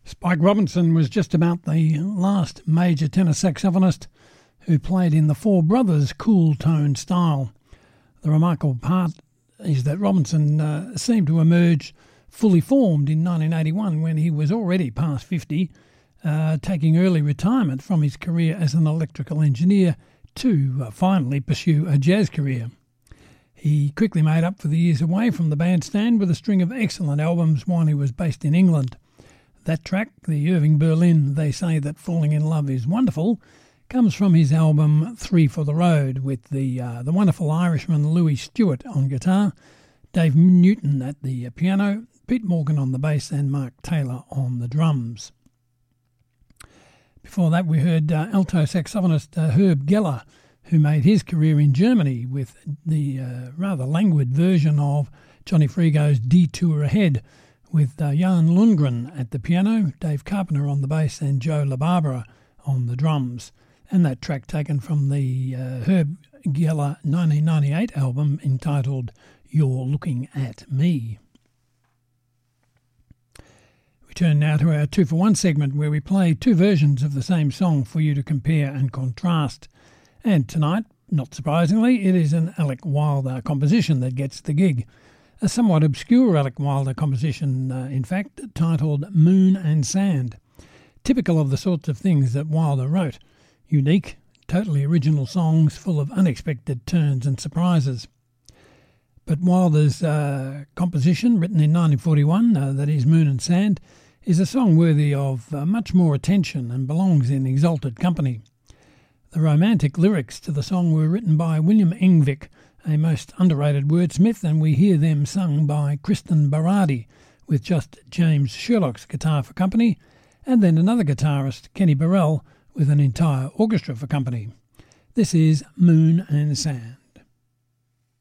Spike Robinson was just about the last major tenor saxophonist who played in the Four Brothers cool tone style. The remarkable part is that Robinson seemed to emerge fully formed in 1981 when he was already past 50, taking early retirement from his career as an electrical engineer to finally pursue a jazz career. He quickly made up for the years away from the bandstand with a string of excellent albums while he was based in England. That track, the Irving Berlin They Say That Falling in Love Is Wonderful, comes from his album Three for the Road with the wonderful Irishman Louis Stewart on guitar, Dave Newton at the piano, Pete Morgan on the bass and Mark Taylor on the drums. Before that we heard alto saxophonist Herb Geller, who made his career in Germany with the rather languid version of Johnny Frigo's Detour Ahead, with Jan Lundgren at the piano, Dave Carpenter on the bass and Joe LaBarbera on the drums. And that track taken from the Herb Geller 1998 album entitled You're Looking at Me. We turn now to our 2-for-1 segment where we play two versions of the same song for you to compare and contrast. And tonight, not surprisingly, it is an Alec Wilder composition that gets the gig. A somewhat obscure Alec Wilder composition, in fact, titled Moon and Sand. Typical of the sorts of things that Wilder wrote. Unique, totally original songs full of unexpected turns and surprises. But Wilder's composition, written in 1941, that is Moon and Sand, is a song worthy of much more attention and belongs in exalted company. The romantic lyrics to the song were written by William Engvik, a most underrated wordsmith, and we hear them sung by Kristen Baradi, with just James Sherlock's guitar for company, and then another guitarist, Kenny Burrell, with an entire orchestra for company. This is Moon and Sand.